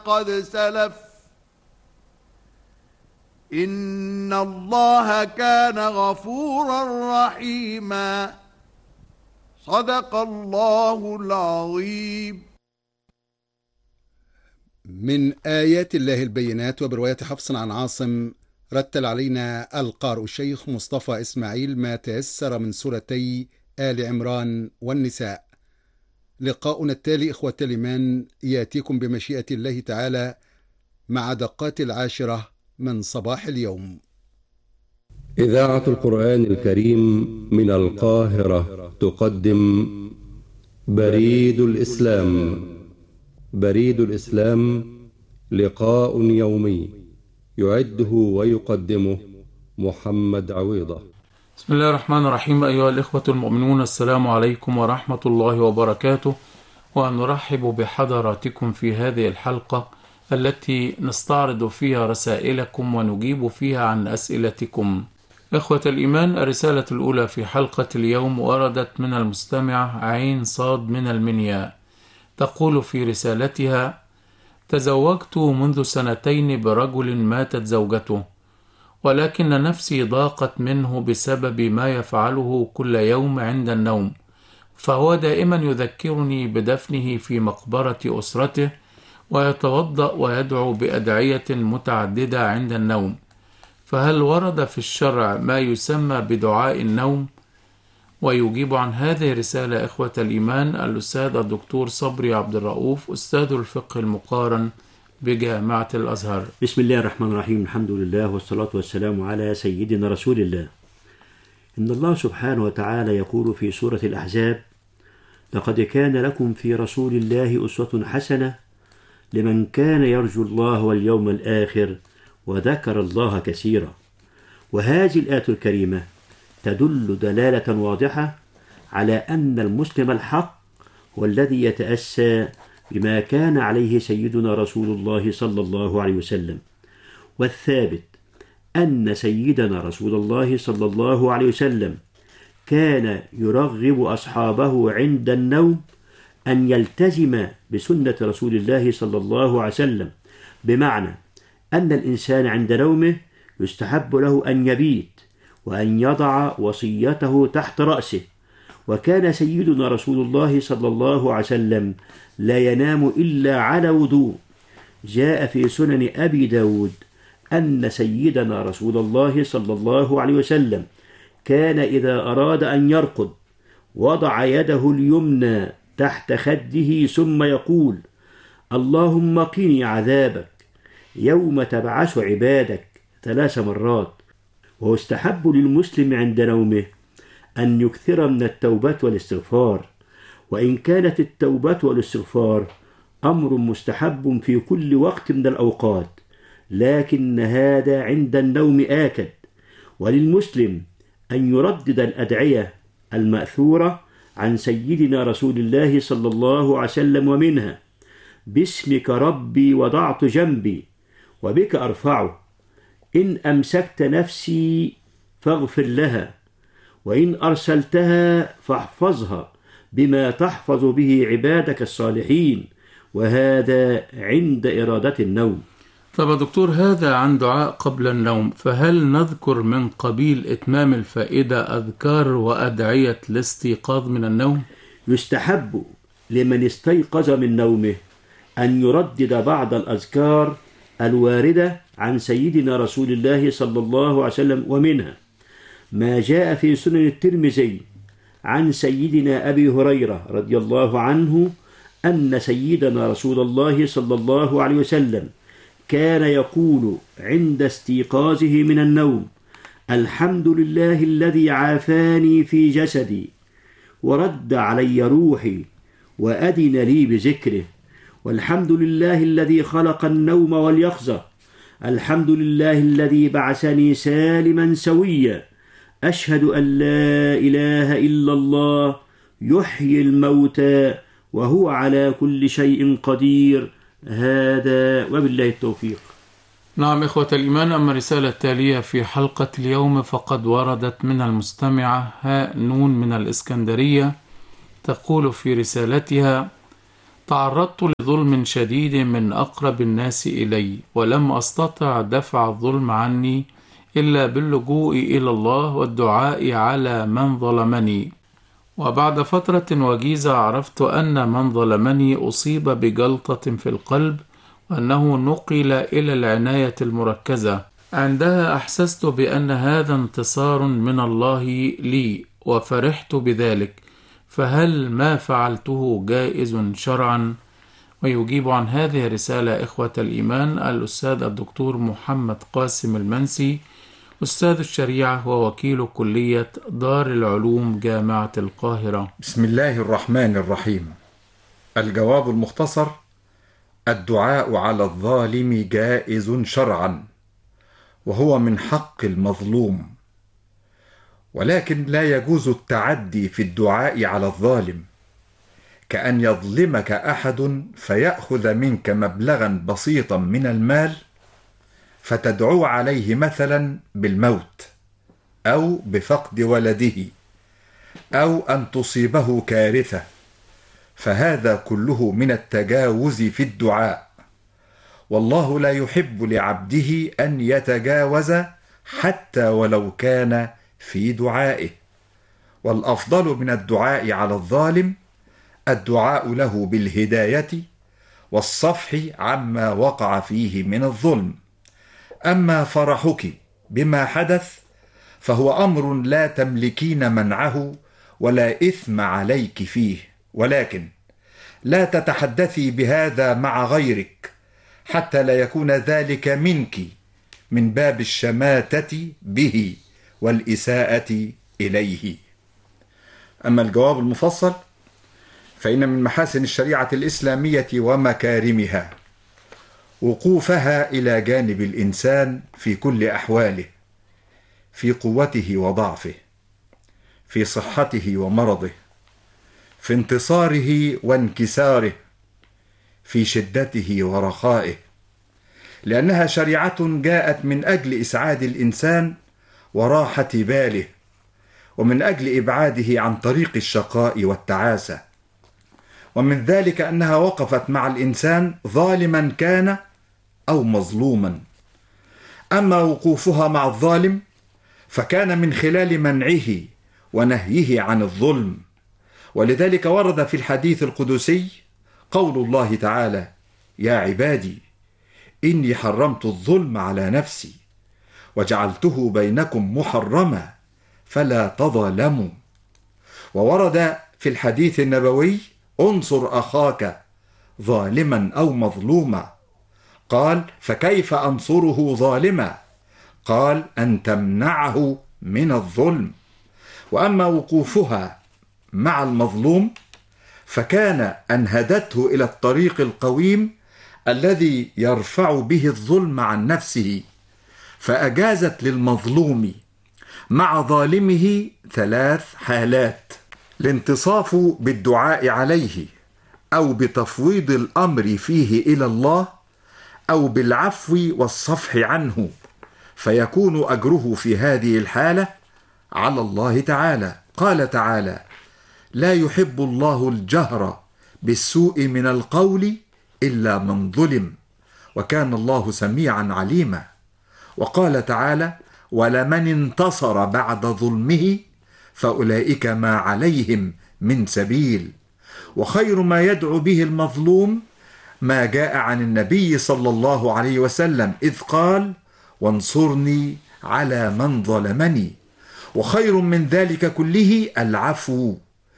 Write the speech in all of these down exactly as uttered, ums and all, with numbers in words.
قد سلف إن الله كان غفورا رحيما. صدق الله العظيم. من آيات الله البينات. وبرواية حفص عن عاصم رتل علينا القارئ الشيخ مصطفى إسماعيل ما تيسر من سورتي آل عمران والنساء. لقاؤنا التالي إخوة الإيمان يأتيكم بمشيئة الله تعالى مع دقات العاشرة من صباح اليوم. إذاعة القرآن الكريم من القاهرة تقدم بريد الإسلام. بريد الإسلام لقاء يومي يعده ويقدمه محمد عويضة. بسم الله الرحمن الرحيم. أيها الإخوة المؤمنون، السلام عليكم ورحمة الله وبركاته، ونرحب بحضراتكم في هذه الحلقة التي نستعرض فيها رسائلكم ونجيب فيها عن أسئلتكم. إخوة الإيمان، الرسالة الأولى في حلقة اليوم وردت من المستمع عين صاد من المنيا، تقول في رسالتها: تزوجت منذ سنتين برجل ماتت زوجته، ولكن نفسي ضاقت منه بسبب ما يفعله كل يوم عند النوم، فهو دائما يذكرني بدفنه في مقبرة أسرته، ويتوضأ ويدعو بأدعية متعددة عند النوم، فهل ورد في الشرع ما يسمى بدعاء النوم؟ ويجيب عن هذه الرسالة إخوة الإيمان الأستاذ الدكتور صبري عبد الرؤوف، أستاذ الفقه المقارن بجامعة الأزهر. بسم الله الرحمن الرحيم. الحمد لله والصلاة والسلام على سيدنا رسول الله. إن الله سبحانه وتعالى يقول في سورة الأحزاب: لقد كان لكم في رسول الله أسوة حسنة لمن كان يرجو الله واليوم الآخر وذكر الله كثيرا. وهذه الآية الكريمة تدل دلالة واضحة على أن المسلم الحق هو الذي يتأسى بما كان عليه سيدنا رسول الله صلى الله عليه وسلم. والثابت أن سيدنا رسول الله صلى الله عليه وسلم كان يرغب أصحابه عند النوم أن يلتزم بسنة رسول الله صلى الله عليه وسلم، بمعنى أن الإنسان عند نومه يستحب له أن يبيت وأن يضع وصيته تحت رأسه. وكان سيدنا رسول الله صلى الله عليه وسلم لا ينام إلا على وضوء. جاء في سنن أبي داود أن سيدنا رسول الله صلى الله عليه وسلم كان إذا أراد أن يرقد وضع يده اليمنى تحت خده ثم يقول: اللهم قني عذابك يوم تبعث عبادك ثلاث مرات. ويستحب للمسلم عند نومه أن يكثر من التوبة والاستغفار، وإن كانت التوبة والاستغفار أمر مستحب في كل وقت من الأوقات، لكن هذا عند النوم آكد. وللمسلم أن يردد الأدعية المأثورة عن سيدنا رسول الله صلى الله عليه وسلم، ومنها: باسمك ربي وضعت جنبي وبك أرفعه، إن أمسكت نفسي فاغفر لها، وإن أرسلتها فاحفظها بما تحفظ به عبادك الصالحين، وهذا عند إرادة النوم. طب دكتور، هذا عن دعاء قبل النوم، فهل نذكر من قبيل إتمام الفائدة أذكار وأدعية الاستيقاظ من النوم؟ يستحب لمن استيقظ من نومه أن يردد بعض الأذكار الواردة عن سيدنا رسول الله صلى الله عليه وسلم، ومنها ما جاء في سنن الترمذي عن سيدنا أبي هريرة رضي الله عنه أن سيدنا رسول الله صلى الله عليه وسلم كان يقول عند استيقاظه من النوم: الحمد لله الذي عافاني في جسدي ورد علي روحي وأذن لي بذكره، والحمد لله الذي خلق النوم واليقظة، الحمد لله الذي بعثني سالما سويا، أشهد أن لا إله إلا الله يحيي الموتى وهو على كل شيء قدير. هذا وبالله التوفيق. نعم إخوة الإيمان، أما الرسالة التالية في حلقة اليوم فقد وردت من المستمعة هاء نون من الإسكندرية، تقول في رسالتها: تعرضت لظلم شديد من أقرب الناس إلي، ولم أستطع دفع الظلم عني إلا باللجوء إلى الله والدعاء على من ظلمني. وبعد فترة وجيزة عرفت أن من ظلمني أصيب بجلطة في القلب، وأنه نقل إلى العناية المركزة. عندها أحسست بأن هذا انتصار من الله لي، وفرحت بذلك. فهل ما فعلته جائز شرعا؟ ويجيب عن هذه الرسالة إخوة الإيمان الأستاذ الدكتور محمد قاسم المنسي، أستاذ الشريعة ووكيل كلية دار العلوم جامعة القاهرة. بسم الله الرحمن الرحيم. الجواب المختصر: الدعاء على الظالم جائز شرعا، وهو من حق المظلوم، ولكن لا يجوز التعدي في الدعاء على الظالم، كأن يظلمك أحد فيأخذ منك مبلغا بسيطا من المال فتدعو عليه مثلا بالموت أو بفقد ولده أو أن تصيبه كارثة، فهذا كله من التجاوز في الدعاء، والله لا يحب لعبده أن يتجاوز حتى ولو كان في دعائه. والأفضل من الدعاء على الظالم الدعاء له بالهداية والصفح عما وقع فيه من الظلم. أما فرحك بما حدث فهو أمر لا تملكين منعه ولا إثم عليك فيه، ولكن لا تتحدثي بهذا مع غيرك حتى لا يكون ذلك منك من باب الشماتة به والإساءة إليه. أما الجواب المفصل فإن من محاسن الشريعة الإسلامية ومكارمها وقوفها إلى جانب الإنسان في كل أحواله، في قوته وضعفه، في صحته ومرضه، في انتصاره وانكساره، في شدته ورخائه، لأنها شريعة جاءت من أجل إسعاد الإنسان وراحة باله، ومن أجل إبعاده عن طريق الشقاء والتعاسة. ومن ذلك أنها وقفت مع الإنسان ظالما كان أو مظلوما. أما وقوفها مع الظالم فكان من خلال منعه ونهيه عن الظلم، ولذلك ورد في الحديث القدسي قول الله تعالى: يا عبادي إني حرمت الظلم على نفسي وجعلته بينكم محرما فلا تظالموا. وورد في الحديث النبوي: انصر أخاك ظالما أو مظلوما. قال: فكيف أنصره ظالما؟ قال: أن تمنعه من الظلم. وأما وقوفها مع المظلوم فكان أن هدته إلى الطريق القويم الذي يرفع به الظلم عن نفسه، فأجازت للمظلوم مع ظالمه ثلاث حالات: الانتصاف بالدعاء عليه، أو بتفويض الأمر فيه إلى الله، أو بالعفو والصفح عنه، فيكون أجره في هذه الحالة على الله تعالى. قال تعالى: لا يحب الله الجهر بالسوء من القول إلا من ظلم، وكان الله سميعا عليما. وقال تعالى: ولمن انتصر بعد ظلمه فأولئك ما عليهم من سبيل. وخير ما يدعو به المظلوم ما جاء عن النبي صلى الله عليه وسلم إذ قال: وانصرني على من ظلمني. وخير من ذلك كله العفو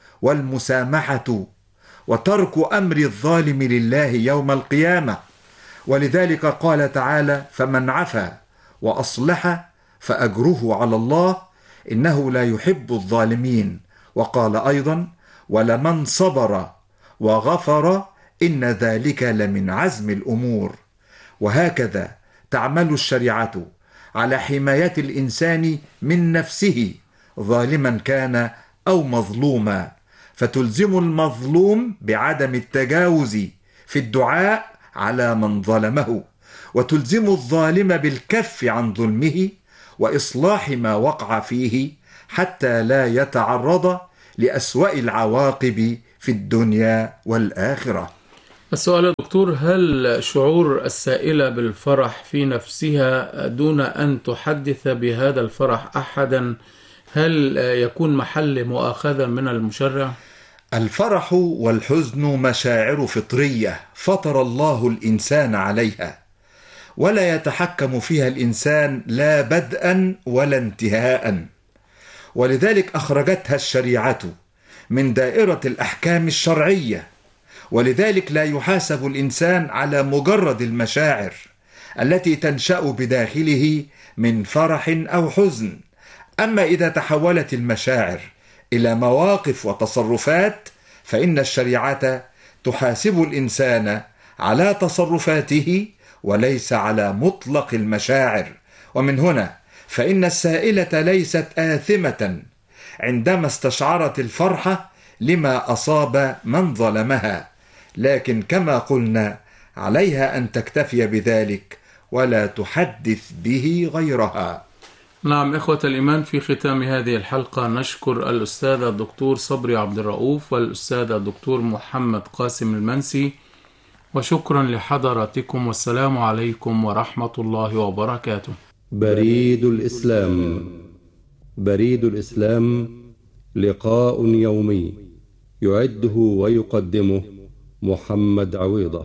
والمسامحة وترك أمر الظالم لله يوم القيامة. ولذلك قال تعالى: فمن عفا وأصلح فأجره على الله إنه لا يحب الظالمين. وقال أيضا: ولمن صبر وغفر إن ذلك لمن عزم الأمور. وهكذا تعمل الشريعة على حماية الإنسان من نفسه ظالما كان أو مظلوما، فتلزم المظلوم بعدم التجاوز في الدعاء على من ظلمه، وتلزم الظالم بالكف عن ظلمه وإصلاح ما وقع فيه حتى لا يتعرض لأسوأ العواقب في الدنيا والآخرة. السؤال يا دكتور: هل شعور السائلة بالفرح في نفسها دون أن تحدث بهذا الفرح أحدا هل يكون محل مؤاخذة من المشرع؟ الفرح والحزن مشاعر فطرية فطر الله الإنسان عليها، ولا يتحكم فيها الإنسان لا بدءا ولا انتهاء، ولذلك أخرجتها الشريعة من دائرة الأحكام الشرعية، ولذلك لا يحاسب الإنسان على مجرد المشاعر التي تنشأ بداخله من فرح أو حزن. أما إذا تحولت المشاعر إلى مواقف وتصرفات فإن الشريعة تحاسب الإنسان على تصرفاته وليس على مطلق المشاعر. ومن هنا فإن السائلة ليست آثمة عندما استشعرت الفرحة لما أصاب من ظلمها، لكن كما قلنا عليها أن تكتفي بذلك ولا تحدث به غيرها. نعم إخوة الإيمان، في ختام هذه الحلقة نشكر الأستاذ الدكتور صبري عبد الرؤوف والأستاذ الدكتور محمد قاسم المنسي، وشكرا لحضراتكم، والسلام عليكم ورحمة الله وبركاته. بريد الإسلام. بريد الإسلام لقاء يومي يعده ويقدمه محمد عويضة.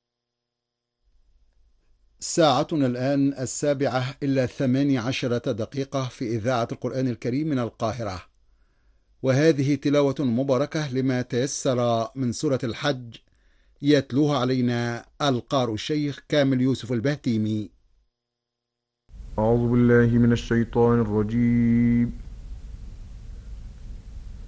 ساعتنا الآن السابعة إلا ثماني عشرة دقيقة في إذاعة القرآن الكريم من القاهرة، وهذه تلاوة مباركة لما تيسر من سورة الحج، يتلوها علينا القارئ الشيخ كامل يوسف البهتيمي. أعوذ بالله من الشيطان الرجيم.